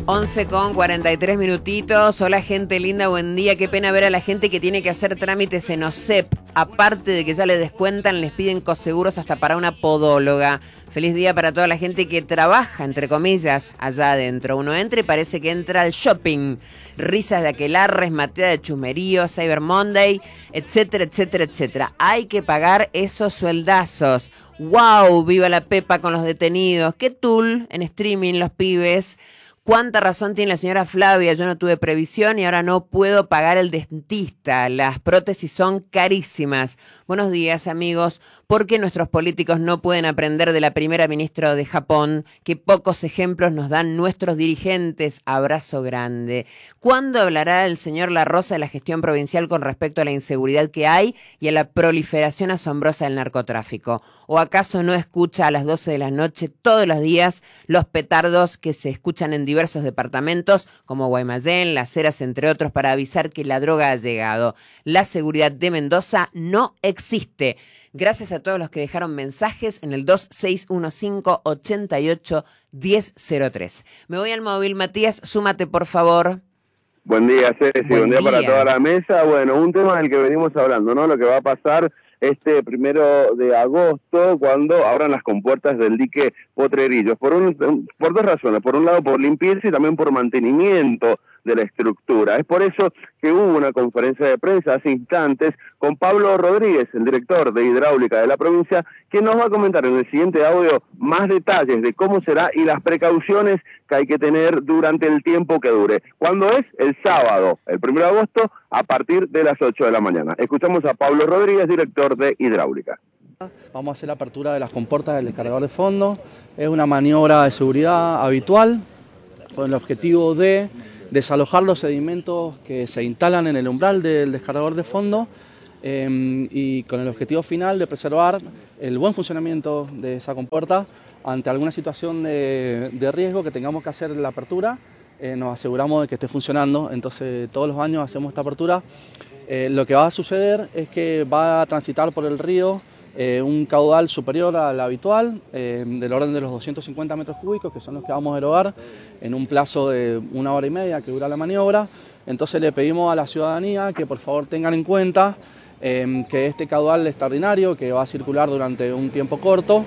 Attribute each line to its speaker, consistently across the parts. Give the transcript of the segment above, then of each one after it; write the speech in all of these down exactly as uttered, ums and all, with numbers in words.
Speaker 1: once con cuarenta y tres minutitos. Hola gente linda, buen día. Qué pena ver a la gente que tiene que hacer trámites en O S E P. Aparte de que ya les descuentan, les piden coseguros hasta para una podóloga. Feliz día para toda la gente que trabaja, entre comillas, allá adentro. Uno entra y parece que entra al shopping. Risas de aquelarres, matea de chusmerío, Cyber Monday, etcétera, etcétera, etcétera. Hay que pagar esos sueldazos. ¡Wow! ¡Viva la Pepa con los detenidos! ¡Qué tool en streaming los pibes! ¿Cuánta razón tiene la señora Flavia? Yo no tuve previsión y ahora no puedo pagar el dentista. Las prótesis son carísimas. Buenos días, amigos. ¿Por qué nuestros políticos no pueden aprender de la primera ministra de Japón? Qué pocos ejemplos nos dan nuestros dirigentes. Abrazo grande. ¿Cuándo hablará el señor La Rosa de la gestión provincial con respecto a la inseguridad que hay y a la proliferación asombrosa del narcotráfico? ¿O acaso no escucha a las doce de la noche todos los días los petardos que se escuchan en diversos departamentos como Guaymallén, Las Heras, entre otros, para avisar que la droga ha llegado? La seguridad de Mendoza no existe. Gracias a todos los que dejaron mensajes en el dos seis uno cinco, ocho ocho, uno cero cero tres. Me voy al móvil. Matías, súmate, por favor.
Speaker 2: Buen día, Ceci. Buen, Buen día, día para toda la mesa. Bueno, un tema del que venimos hablando, ¿no? Lo que va a pasar este primero de agosto, cuando abran las compuertas del dique Potrerillos, por, un, por dos razones. Por un lado, por limpieza y también por mantenimiento de la estructura. Es por eso que hubo una conferencia de prensa hace instantes con Pablo Rodríguez, el director de hidráulica de la provincia, que nos va a comentar en el siguiente audio más detalles de cómo será y las precauciones que hay que tener durante el tiempo que dure. ¿Cuándo es? El sábado, el primero de agosto, a partir de las ocho de la mañana. Escuchamos a Pablo Rodríguez, director de hidráulica.
Speaker 3: Vamos a hacer la apertura de las compuertas del descargador de fondo. Es una maniobra de seguridad habitual con el objetivo de desalojar los sedimentos que se instalan en el umbral del descargador de fondo eh, y con el objetivo final de preservar el buen funcionamiento de esa compuerta ante alguna situación de, de riesgo que tengamos que hacer la apertura. Eh, nos aseguramos de que esté funcionando, entonces todos los años hacemos esta apertura. Eh, lo que va a suceder es que va a transitar por el río Eh, un caudal superior al habitual, eh, del orden de los doscientos cincuenta metros cúbicos, que son los que vamos a erogar en un plazo de una hora y media que dura la maniobra. Entonces le pedimos a la ciudadanía que por favor tengan en cuenta eh, que este caudal extraordinario, que va a circular durante un tiempo corto,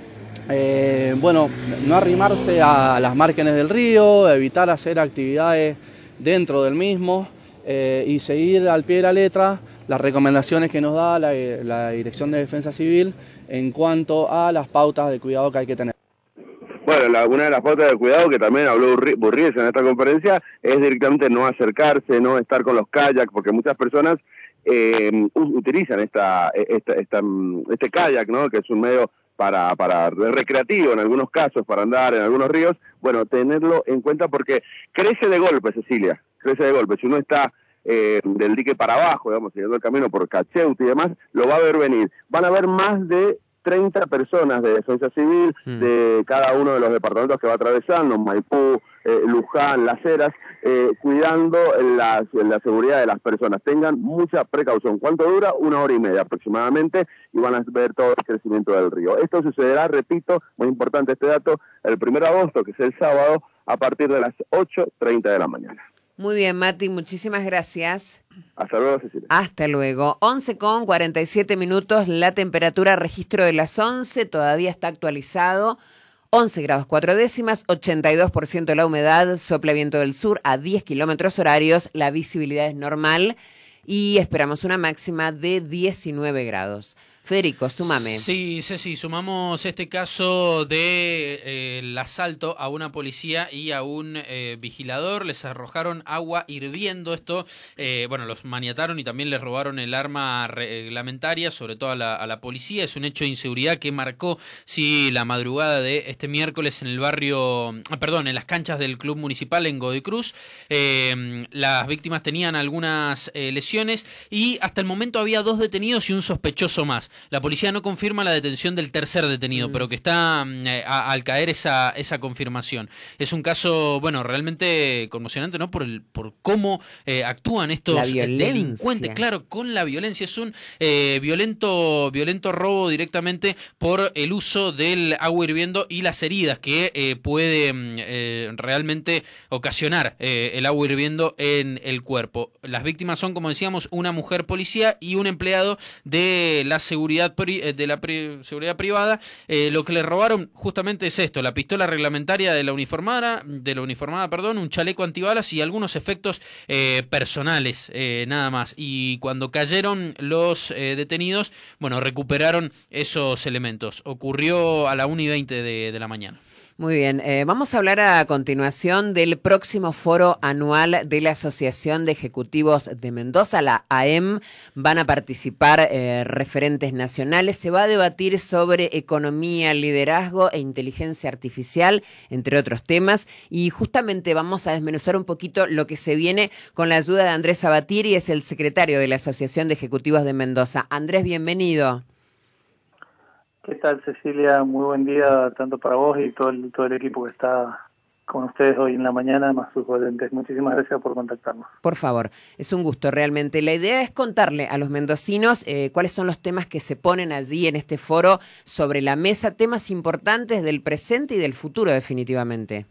Speaker 3: eh, bueno, no arrimarse a las márgenes del río, evitar hacer actividades dentro del mismo eh, y seguir al pie de la letra las recomendaciones que nos da la, la Dirección de Defensa Civil en cuanto a las pautas de cuidado que hay que tener.
Speaker 2: Bueno, la, una de las pautas de cuidado que también habló Burríez en esta conferencia es directamente no acercarse, no estar con los kayaks, porque muchas personas eh, utilizan esta, esta, esta, este kayak, ¿no? Que es un medio para, para recreativo en algunos casos, para andar en algunos ríos. Bueno, tenerlo en cuenta porque crece de golpe, Cecilia, crece de golpe. Si uno está Eh, del dique para abajo, digamos, siguiendo el camino por Cacheuti y demás, lo va a ver venir. Van a haber más de treinta personas de defensa civil mm. de cada uno de los departamentos que va atravesando, Maipú, eh, Luján, Las Heras, eh, cuidando la, la seguridad de las personas. Tengan mucha precaución. ¿Cuánto dura? Una hora y media aproximadamente, y van a ver todo el crecimiento del río. Esto sucederá, repito, muy importante este dato, el primero de agosto, que es el sábado, a partir de las ocho treinta de la mañana.
Speaker 1: Muy bien, Mati, muchísimas gracias.
Speaker 2: Hasta luego, Cecilia.
Speaker 1: Hasta luego. once con cuarenta y siete minutos, la temperatura registro de las once, todavía está actualizado. once grados cuatro décimas, ochenta y dos por ciento la humedad, sopla viento del sur a diez kilómetros horarios, la visibilidad es normal y esperamos una máxima de diecinueve grados. Federico, súmame.
Speaker 4: Sí, Ceci, sumamos este caso de eh, el asalto a una policía y a un eh, vigilador. Les arrojaron agua hirviendo. Esto, eh, bueno, los maniataron y también les robaron el arma reglamentaria, sobre todo a la, a la policía. Es un hecho de inseguridad que marcó, sí, la madrugada de este miércoles en el barrio, ah, perdón, en las canchas del Club Municipal en Godoy Cruz. Eh, las víctimas tenían algunas eh, lesiones y hasta el momento había dos detenidos y un sospechoso más. La policía no confirma la detención del tercer detenido, mm. pero que está eh, a, al caer esa esa confirmación. Es un caso, bueno, realmente conmocionante, ¿no? Por el por cómo eh, actúan estos delincuentes, claro, con la violencia. Es un eh, violento violento robo directamente por el uso del agua hirviendo y las heridas que eh, puede eh, realmente ocasionar eh, el agua hirviendo en el cuerpo. Las víctimas son, como decíamos, una mujer policía y un empleado de la seguridad pri, de la pri, seguridad privada. Eh, lo que le robaron justamente es esto: la pistola reglamentaria de la uniformada, de la uniformada, perdón, un chaleco antibalas y algunos efectos eh, personales, eh, nada más. Y cuando cayeron los eh, detenidos, bueno, recuperaron esos elementos. Ocurrió a la una y veinte de, de la mañana.
Speaker 1: Muy bien, eh, vamos a hablar a continuación del próximo foro anual de la Asociación de Ejecutivos de Mendoza, la A E M. Van a participar eh, referentes nacionales. Se va a debatir sobre economía, liderazgo e inteligencia artificial, entre otros temas. Y justamente vamos a desmenuzar un poquito lo que se viene con la ayuda de Andrés Sabatiri, es el secretario de la Asociación de Ejecutivos de Mendoza. Andrés, bienvenido.
Speaker 5: ¿Qué tal, Cecilia? Muy buen día tanto para vos y todo el, todo el equipo que está con ustedes hoy en la mañana, más sus oyentes. Muchísimas gracias por contactarnos.
Speaker 1: Por favor, es un gusto realmente. La idea es contarle a los mendocinos eh, cuáles son los temas que se ponen allí en este foro sobre la mesa, temas importantes del presente y del futuro definitivamente.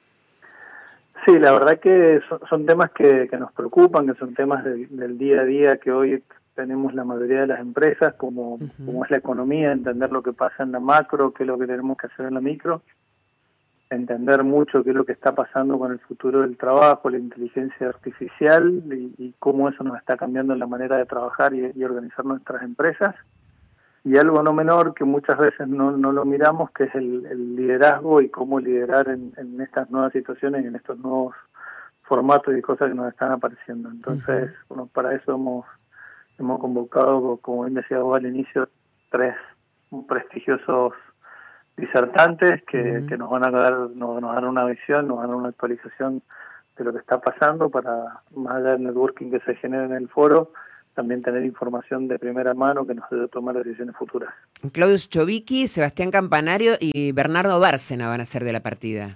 Speaker 5: Sí, la verdad que son, son temas que, que nos preocupan, que son temas de, del día a día que hoy tenemos la mayoría de las empresas, como, uh-huh. como es la economía, entender lo que pasa en la macro, qué es lo que tenemos que hacer en la micro, entender mucho qué es lo que está pasando con el futuro del trabajo, la inteligencia artificial y, y cómo eso nos está cambiando en la manera de trabajar y, y organizar nuestras empresas. Y algo no menor que muchas veces no, no lo miramos, que es el, el liderazgo y cómo liderar en, en estas nuevas situaciones, en estos nuevos formatos y cosas que nos están apareciendo. Entonces, uh-huh. bueno, para eso hemos Hemos convocado, como bien decía vos al inicio, tres prestigiosos disertantes que, uh-huh. que nos van a dar, nos, nos dan una visión, nos dan una actualización de lo que está pasando para, más allá del networking que se genera en el foro, también tener información de primera mano que nos ayude a tomar decisiones futuras.
Speaker 1: Claudio Chovicki, Sebastián Campanario y Bernardo Bárcena van a ser de la partida.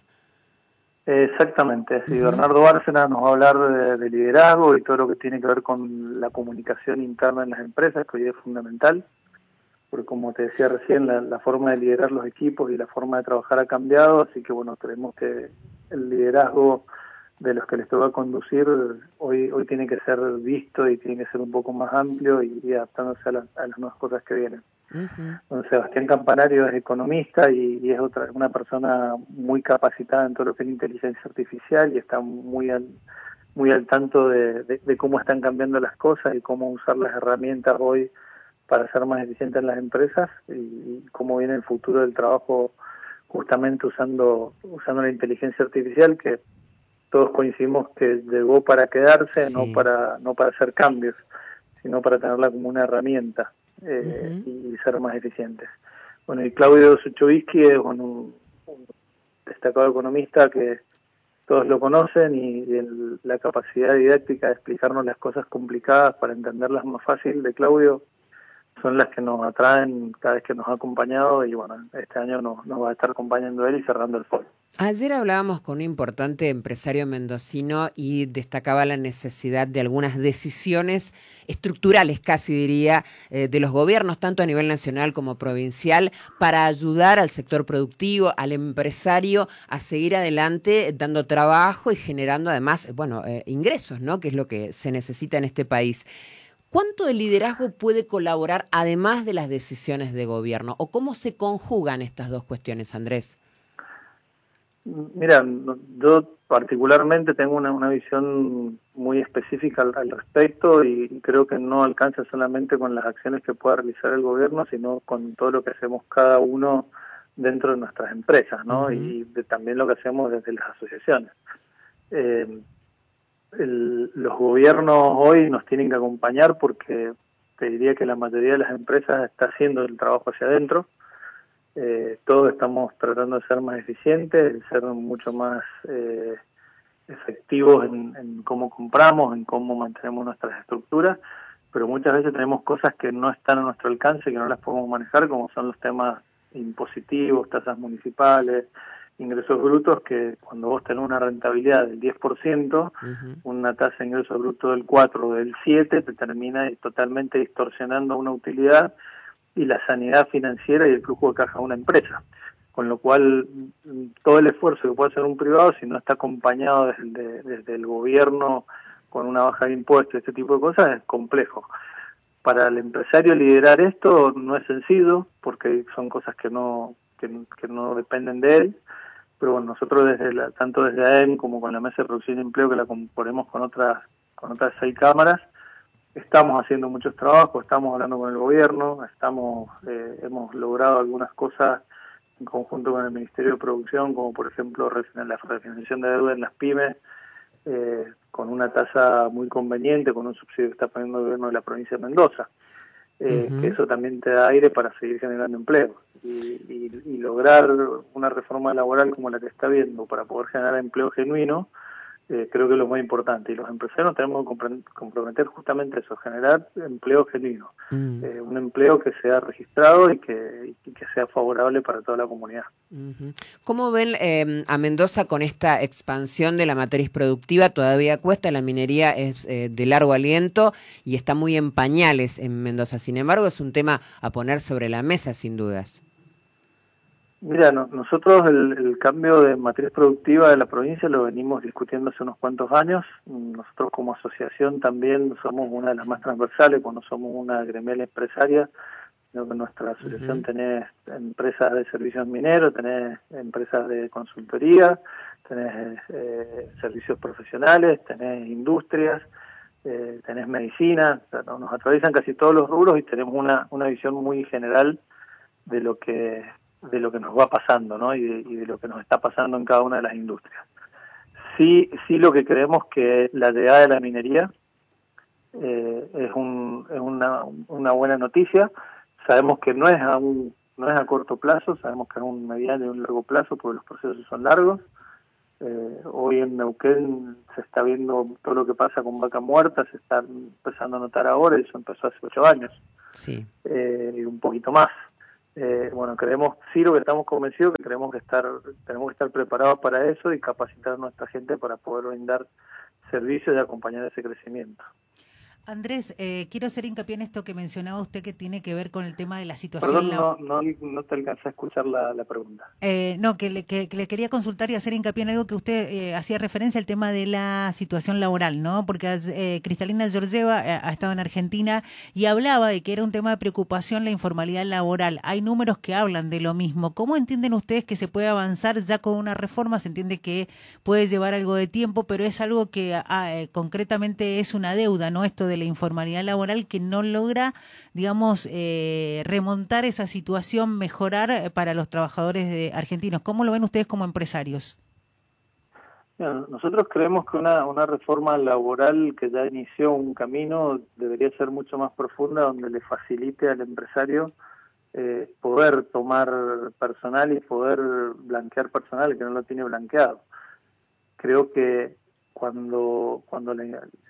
Speaker 5: Exactamente, sí, uh-huh. Bernardo Bárcena nos va a hablar de, de liderazgo y todo lo que tiene que ver con la comunicación interna en las empresas, que hoy es fundamental, porque como te decía recién, la, la forma de liderar los equipos y la forma de trabajar ha cambiado, así que bueno, creemos que el liderazgo de los que les toca conducir hoy hoy tiene que ser visto y tiene que ser un poco más amplio y, y adaptándose a, la, a las nuevas cosas que vienen. Uh-huh. Entonces, Sebastián Campanario es economista y, y es otra una persona muy capacitada en todo lo que es inteligencia artificial y está muy al muy al tanto de, de, de cómo están cambiando las cosas y cómo usar las herramientas hoy para ser más eficientes en las empresas y, y cómo viene el futuro del trabajo justamente usando usando la inteligencia artificial, que todos coincidimos que llegó para quedarse, sí. no para no para hacer cambios, sino para tenerla como una herramienta eh, uh-huh. y ser más eficientes. Bueno, y Claudio Chovicki es bueno, un, un destacado economista que todos lo conocen y, y el, la capacidad didáctica de explicarnos las cosas complicadas para entenderlas más fácil de Claudio son las que nos atraen cada vez que nos ha acompañado y bueno, este año nos, nos va a estar acompañando él y cerrando el foro.
Speaker 1: Ayer hablábamos con un importante empresario mendocino y destacaba la necesidad de algunas decisiones estructurales, casi diría, eh, de los gobiernos, tanto a nivel nacional como provincial, para ayudar al sector productivo, al empresario a seguir adelante, dando trabajo y generando además, bueno, eh, ingresos, ¿no? Que es lo que se necesita en este país. ¿Cuánto el liderazgo puede colaborar además de las decisiones de gobierno? ¿O cómo se conjugan estas dos cuestiones, Andrés?
Speaker 5: Mira, yo particularmente tengo una, una visión muy específica al, al respecto y creo que no alcanza solamente con las acciones que pueda realizar el gobierno, sino con todo lo que hacemos cada uno dentro de nuestras empresas, ¿no? Uh-huh. Y de, también lo que hacemos desde las asociaciones. Eh, el, los gobiernos hoy nos tienen que acompañar porque te diría que la mayoría de las empresas está haciendo el trabajo hacia adentro. Eh, todos estamos tratando de ser más eficientes, de ser mucho más eh, efectivos en, en cómo compramos, en cómo mantenemos nuestras estructuras, pero muchas veces tenemos cosas que no están a nuestro alcance, que no las podemos manejar, como son los temas impositivos, tasas municipales, ingresos brutos, que cuando vos tenés una rentabilidad del diez por ciento, uh-huh. una tasa de ingreso bruto del cuatro o del siete, te termina totalmente distorsionando una utilidad y la sanidad financiera y el flujo de caja de una empresa. Con lo cual, todo el esfuerzo que puede hacer un privado, si no está acompañado desde, desde el gobierno con una baja de impuestos, este tipo de cosas, es complejo. Para el empresario liderar esto no es sencillo, porque son cosas que no que, que no dependen de él, pero bueno, nosotros desde la, tanto desde A E M como con la Mesa de Producción y Empleo, que la componemos con otras con otras seis cámaras, estamos haciendo muchos trabajos, estamos hablando con el gobierno, estamos eh, hemos logrado algunas cosas en conjunto con el Ministerio de Producción, como por ejemplo la refinanciación de deuda en las pymes, eh, con una tasa muy conveniente, con un subsidio que está poniendo el gobierno de la provincia de Mendoza, eh, uh-huh. que eso también te da aire para seguir generando empleo. Y, y, y lograr una reforma laboral como la que está viendo para poder generar empleo genuino, Eh, creo que es lo más importante, y los empresarios tenemos que comprometer justamente eso, generar empleo genuino, mm. eh, un empleo que sea registrado y que, y que sea favorable para toda la comunidad.
Speaker 1: Uh-huh. ¿Cómo ven eh, a Mendoza con esta expansión de la matriz productiva? Todavía cuesta, la minería es eh, de largo aliento y está muy en pañales en Mendoza, sin embargo es un tema a poner sobre la mesa sin dudas.
Speaker 5: Mira, no, nosotros el, el cambio de matriz productiva de la provincia lo venimos discutiendo hace unos cuantos años. Nosotros como asociación también somos una de las más transversales, cuando somos una gremial empresaria. En nuestra asociación uh-huh. tenés empresas de servicios mineros, tenés empresas de consultoría, tenés eh, servicios profesionales, tenés industrias, eh, tenés medicina. O sea, nos atraviesan casi todos los rubros y tenemos una, una visión muy general de lo que... de lo que nos va pasando, ¿no? Y de, y de lo que nos está pasando en cada una de las industrias. Sí, sí lo que creemos que la llegada de la minería eh, es, un, es una, una buena noticia. Sabemos que no es a un, no es a corto plazo, sabemos que es a un mediano y un largo plazo, porque los procesos son largos. Eh, hoy en Neuquén se está viendo todo lo que pasa con Vaca Muerta, se está empezando a notar ahora, y eso empezó hace ocho años.
Speaker 1: Sí.
Speaker 5: Eh, y un poquito más. Eh, bueno, creemos, sí, lo que estamos convencidos que tenemos que estar, tenemos que estar preparados para eso y capacitar a nuestra gente para poder brindar servicios y acompañar ese crecimiento.
Speaker 6: Andrés, eh, quiero hacer hincapié en esto que mencionaba usted, que tiene que ver con el tema de la situación...
Speaker 5: Perdón, no, no, no te alcancé a escuchar la, la pregunta.
Speaker 6: Eh, no, que le, que, que le quería consultar y hacer hincapié en algo que usted eh, hacía referencia al tema de la situación laboral, ¿no? Porque eh, Cristalina Georgieva eh, ha estado en Argentina y hablaba de que era un tema de preocupación la informalidad laboral. Hay números que hablan de lo mismo. ¿Cómo entienden ustedes que se puede avanzar ya con una reforma? Se entiende que puede llevar algo de tiempo, pero es algo que ah, eh, concretamente es una deuda, ¿no? Esto de la informalidad laboral que no logra, digamos, eh, remontar esa situación, mejorar para los trabajadores de argentinos. ¿Cómo lo ven ustedes como empresarios?
Speaker 5: Bueno, nosotros creemos que una, una reforma laboral que ya inició un camino debería ser mucho más profunda, donde le facilite al empresario eh, poder tomar personal y poder blanquear personal que no lo tiene blanqueado. Creo que cuando cuando la,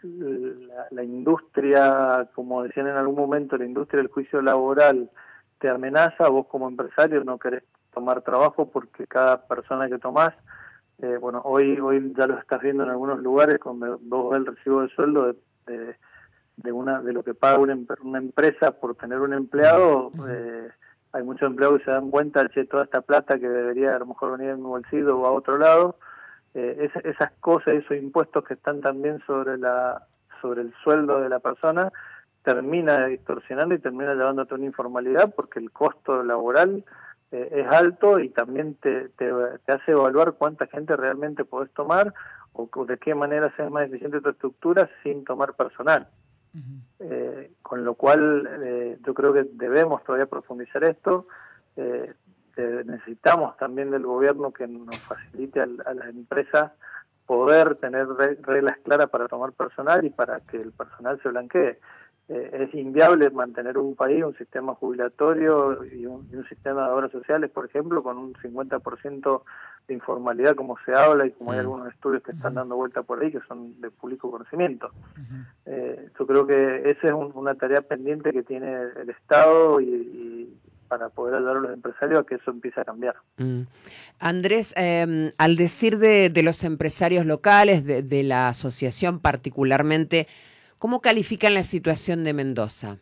Speaker 5: la, la industria, como decían en algún momento, la industria del juicio laboral te amenaza, vos como empresario no querés tomar trabajo porque cada persona que tomás, eh, bueno, hoy hoy ya lo estás viendo en algunos lugares, cuando vos ves el recibo de sueldo de, de, de una de lo que paga una, una empresa por tener un empleado, eh, hay muchos empleados que se dan cuenta, che, toda esta plata que debería a lo mejor venir en mi bolsillo o a otro lado, Eh, es, esas cosas, esos impuestos que están también sobre la sobre el sueldo de la persona, termina distorsionando y termina llevándote a una informalidad, porque el costo laboral eh, es alto y también te, te, te hace evaluar cuánta gente realmente podés tomar o, o de qué manera seas más eficiente tu estructura sin tomar personal. Uh-huh. Eh, con lo cual eh, yo creo que debemos todavía profundizar esto. Eh, necesitamos también del gobierno que nos facilite a, a las empresas poder tener re, reglas claras para tomar personal y para que el personal se blanquee. Eh, es inviable mantener un país, un sistema jubilatorio y un, y un sistema de obras sociales, por ejemplo, con un cincuenta por ciento de informalidad como se habla y como hay
Speaker 1: Mm.
Speaker 5: algunos estudios que están dando vuelta por ahí que son de público conocimiento.
Speaker 6: Ujú.
Speaker 5: Eh, yo creo que esa es un, una tarea pendiente que tiene el Estado y, y para poder ayudar a los empresarios a que eso empiece a cambiar.
Speaker 1: Mm. Andrés, eh, al decir de, de los empresarios locales, de, de la asociación particularmente, ¿cómo califican la situación de Mendoza?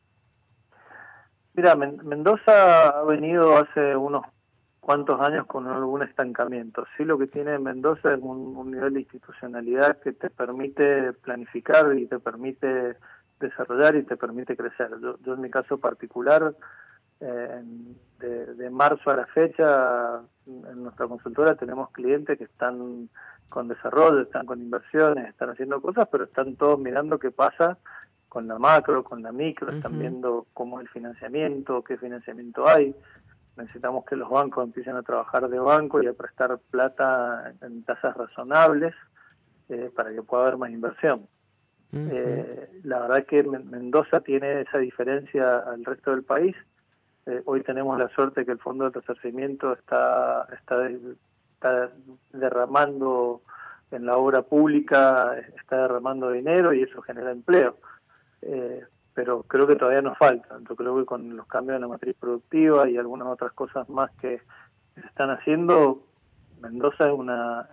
Speaker 5: Mira, Men- Mendoza ha venido hace unos cuantos años con algún estancamiento. Sí, lo que tiene Mendoza es un, un nivel de institucionalidad que te permite planificar y te permite desarrollar y te permite crecer. Yo, yo en mi caso particular, eh, de, de marzo a la fecha, en nuestra consultora tenemos clientes que están con desarrollo, están con inversiones, están haciendo cosas, pero están todos mirando qué pasa con la macro, con la micro, están
Speaker 1: Ujú.
Speaker 5: viendo cómo es el financiamiento, qué financiamiento hay. Necesitamos que los bancos empiecen a trabajar de banco y a prestar plata en tasas razonables eh, para que pueda haber más inversión.
Speaker 1: Ujú.
Speaker 5: Eh, la verdad es que Men- Mendoza tiene esa diferencia al resto del país. Eh, hoy tenemos la suerte que el Fondo de Resarcimiento está, está, está derramando en la obra pública, está derramando dinero y eso genera empleo. Eh, pero creo que todavía nos falta. Yo creo que con los cambios en la matriz productiva y algunas otras cosas más que se están haciendo, Mendoza es una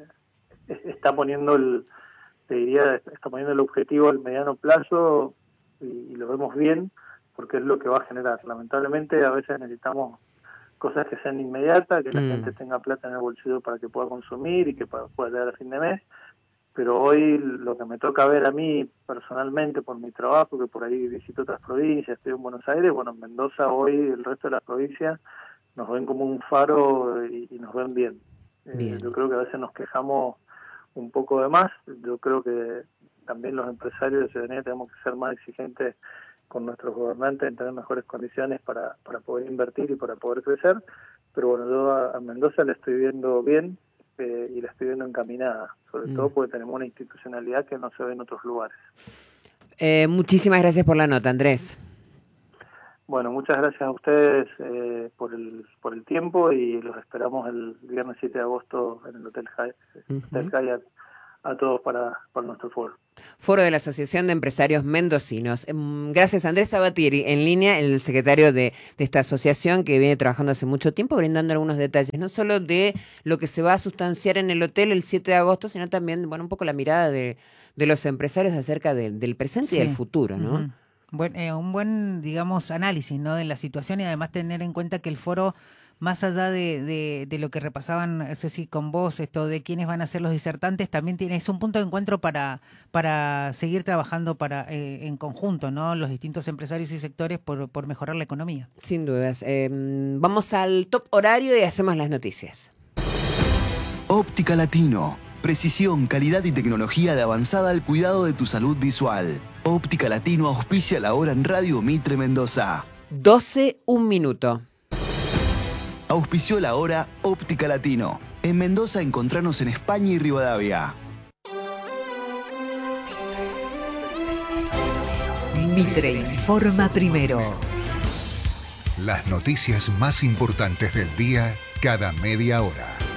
Speaker 5: eh, está poniendo el te diría está poniendo el objetivo al mediano plazo y, y lo vemos bien porque es lo que va a generar. Lamentablemente a veces necesitamos cosas que sean inmediatas, que la
Speaker 1: Mm.
Speaker 5: gente tenga plata en el bolsillo para que pueda consumir y que pueda, pueda llegar a fin de mes. Pero hoy lo que me toca ver a mí personalmente por mi trabajo, que por ahí visito otras provincias, estoy en Buenos Aires, bueno, en Mendoza hoy el resto de las provincias nos ven como un faro y, y nos ven bien. Eh,
Speaker 1: Bien.
Speaker 5: yo creo que a veces nos quejamos un poco de más, yo creo que también los empresarios de ciudadanía tenemos que ser más exigentes con nuestros gobernantes en tener mejores condiciones para, para poder invertir y para poder crecer, pero bueno, yo a, a Mendoza le estoy viendo bien, Eh, y la estoy viendo encaminada, sobre
Speaker 1: Mm.
Speaker 5: todo porque tenemos una institucionalidad que no se ve en otros lugares.
Speaker 1: Eh, muchísimas gracias por la nota, Andrés.
Speaker 5: Bueno, muchas gracias a ustedes eh, por el por el tiempo y los esperamos el viernes siete de agosto en el Hotel Hyatt,
Speaker 1: Ujú.
Speaker 5: Hotel Hyatt a todos para, para nuestro foro.
Speaker 1: Foro de la Asociación de Empresarios Mendocinos. Em, Gracias, Andrés Sabatieri, en línea, el secretario de, de esta asociación que viene trabajando hace mucho tiempo, brindando algunos detalles, no solo de lo que se va a sustanciar en el hotel el siete de agosto, sino también, bueno, un poco la mirada de, de los empresarios acerca de- del presente
Speaker 6: Sí.
Speaker 1: y del futuro, ¿no?
Speaker 6: Ujú. Buen, eh, un buen, digamos, análisis, ¿no?, de la situación y además tener en cuenta que el foro, más allá de, de, de lo que repasaban, Ceci, con vos, esto de quiénes van a ser los disertantes, también tiene, es un punto de encuentro para, para seguir trabajando para eh, en conjunto, ¿no?, los distintos empresarios y sectores por, por mejorar la economía.
Speaker 1: Sin dudas. Em, vamos al top horario y hacemos las noticias.
Speaker 7: Óptica Latino. Precisión, calidad y tecnología de avanzada al cuidado de tu salud visual. Óptica Latino auspicia la hora en Radio Mitre Mendoza.
Speaker 1: doce, un minuto.
Speaker 7: Auspició la hora Óptica Latino. En Mendoza encontranos en España y Rivadavia.
Speaker 8: Mitre informa primero.
Speaker 9: Las noticias más importantes del día cada media hora.